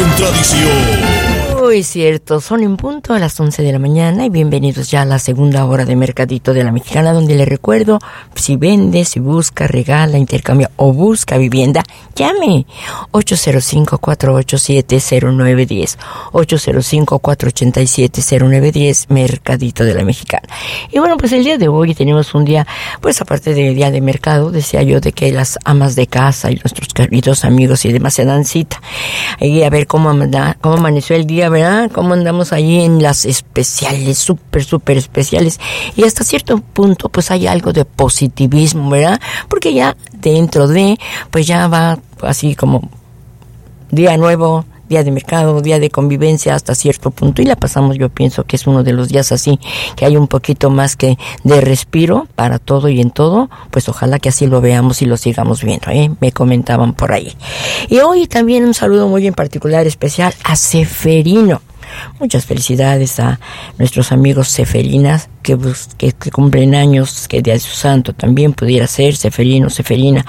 tradición. Muy cierto, son en punto a las 11 de la mañana y bienvenidos ya a la segunda hora de Mercadito de la Mexicana, donde les recuerdo, si vende, si busca, regala, intercambia o busca vivienda, llame 805-487-0910, 805-487-0910, Mercadito de la Mexicana. Y bueno, pues el día de hoy tenemos un día, pues aparte del día de mercado, decía yo, de que las amas de casa y nuestros queridos amigos y demás se dan cita, y a ver cómo amaneció el día, ¿verdad? Cómo andamos ahí en las especiales, súper especiales, y hasta cierto punto pues hay algo de positivismo, ¿verdad? Porque ya dentro de, pues ya va así como día nuevo, día de mercado, día de convivencia hasta cierto punto, y la pasamos, yo pienso que es uno de los días así, que hay un poquito más que de respiro para todo y en todo, pues ojalá que así lo veamos y lo sigamos viendo, me comentaban por ahí. Y hoy también un saludo muy en particular especial a Seferino. Muchas felicidades a nuestros amigos seferinas que cumplen años, que día de su santo también pudiera ser Seferino, Seferina.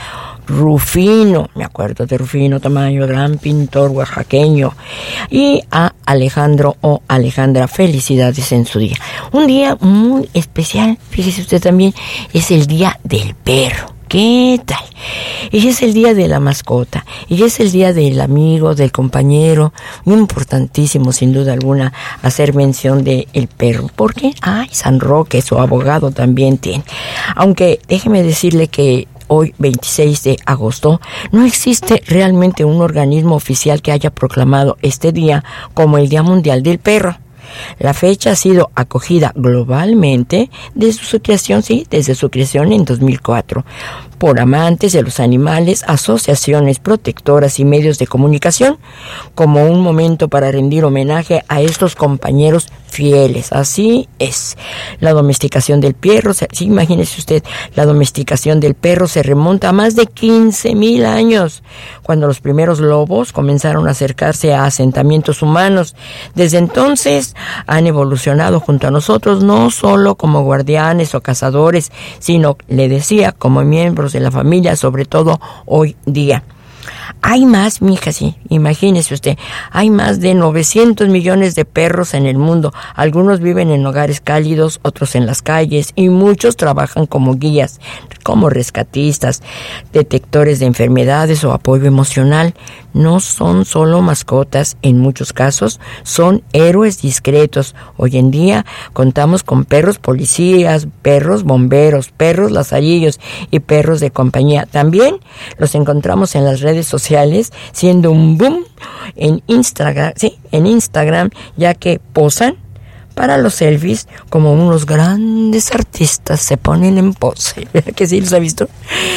Rufino, me acuerdo de Rufino Tamayo, gran pintor oaxaqueño, y a Alejandro o Alejandra, felicidades en su día. Un día muy especial, fíjese usted también, es el día del perro. ¿Qué tal? Y es el día de la mascota, y es el día del amigo, del compañero, muy importantísimo sin duda alguna hacer mención de el perro, porque San Roque, su abogado, también tiene. Aunque déjeme decirle que hoy, 26 de agosto, no existe realmente un organismo oficial que haya proclamado este día como el Día Mundial del Perro. La fecha ha sido acogida globalmente desde su creación en 2004, por amantes de los animales, asociaciones protectoras y medios de comunicación, como un momento para rendir homenaje a estos compañeros fieles. Así es. La domesticación del perro, imagínese usted, la domesticación del perro se remonta a más de 15,000 años, cuando los primeros lobos comenzaron a acercarse a asentamientos humanos. Desde entonces han evolucionado junto a nosotros, no solo como guardianes o cazadores, sino, le decía, como miembros de la familia, sobre todo hoy día. Hay más, mija, sí, imagínese usted, hay más de 900 millones de perros en el mundo. Algunos viven en hogares cálidos, otros en las calles, y muchos trabajan como guías, como rescatistas, detectores de enfermedades o apoyo emocional. No son solo mascotas, en muchos casos son héroes discretos. Hoy en día contamos con perros policías, perros bomberos, perros lazarillos y perros de compañía. También los encontramos en las redes sociales, siendo un boom en Instagram, ya que posan para los selfies como unos grandes artistas, se ponen en pose. ¿Verdad que sí los ha visto?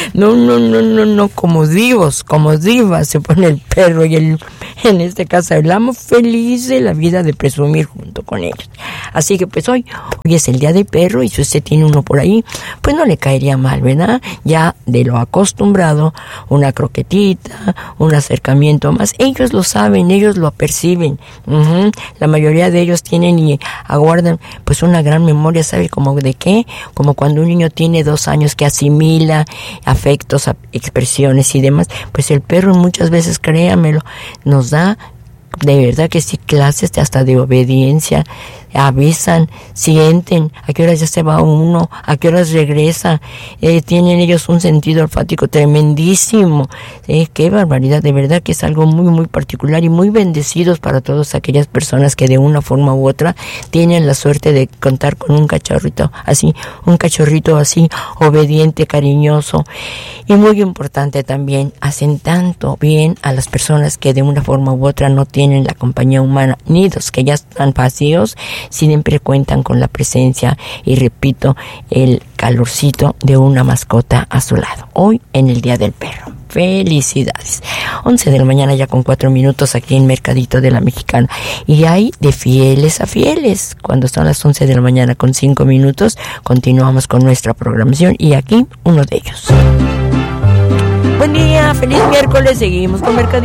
No, como divas se pone el perro y en este caso hablamos feliz de la vida de presumir junto con ellos. Así que pues hoy es el día del perro, y si usted tiene uno por ahí, pues no le caería mal, ¿verdad? Ya de lo acostumbrado, una croquetita, un acercamiento más, ellos lo saben, ellos lo perciben. La mayoría de ellos tienen y aguardan pues una gran memoria, ¿sabe como de qué? Como cuando un niño tiene 2 años que asimila afectos, expresiones y demás, pues el perro muchas veces, créamelo, nos da de verdad que sí clases hasta de obediencia, avisan, sienten a qué horas ya se va uno, a qué horas regresa, tienen ellos un sentido olfático tremendísimo, qué barbaridad, de verdad que es algo muy particular, y muy bendecidos para todas aquellas personas que de una forma u otra tienen la suerte de contar con un cachorrito así, obediente, cariñoso, y muy importante también, hacen tanto bien a las personas que de una forma u otra no tienen la compañía humana, nidos que ya están vacíos, siempre cuentan con la presencia y, repito, el calorcito de una mascota a su lado. Hoy en el Día del Perro. Felicidades. 11 de la mañana ya con 4 minutos aquí en Mercadito de la Mexicana. Y hay de fieles a fieles. Cuando son las 11 de la mañana con 5 minutos, continuamos con nuestra programación, y aquí uno de ellos. Buen día, feliz miércoles, seguimos con Mercadito.